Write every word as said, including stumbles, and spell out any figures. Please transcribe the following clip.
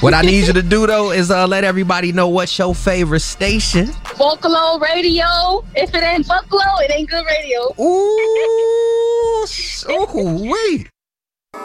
What I need you to do, though, is uh, let everybody know what's your favorite station. Buffalo Radio. If it ain't Buffalo, it ain't good radio. Ooh, ooh, wait.